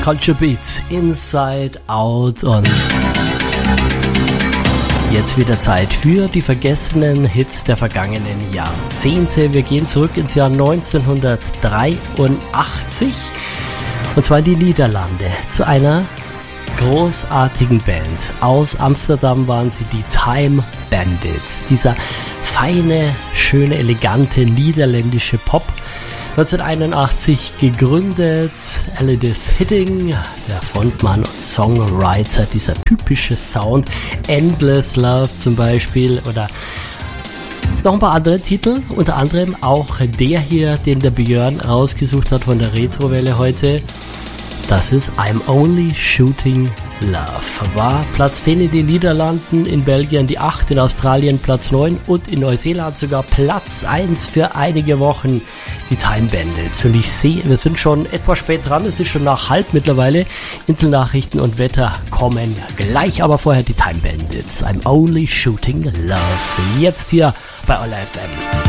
Culture Beats, Inside Out, und jetzt wieder Zeit für die vergessenen Hits der vergangenen Jahrzehnte. Wir gehen zurück ins Jahr 1983, und zwar in die Niederlande, zu einer großartigen Band. Aus Amsterdam waren sie die Time Bandits, dieser feine, schöne, elegante niederländische Pop. 1981 gegründet, Alidis Hitting, der Frontmann und Songwriter, dieser typische Sound, Endless Love zum Beispiel, oder noch ein paar andere Titel, unter anderem auch der hier, den der Björn rausgesucht hat von der Retrowelle heute. Das ist I'm Only Shooting Love. War Platz 10 in den Niederlanden, in Belgien die 8, in Australien Platz 9 und in Neuseeland sogar Platz 1 für einige Wochen, die Time Bandits. Und ich sehe, wir sind schon etwas spät dran, es ist schon nach halb mittlerweile. Inselnachrichten und Wetter kommen gleich, aber vorher die Time Bandits. I'm Only Shooting Love. Jetzt hier bei All FM.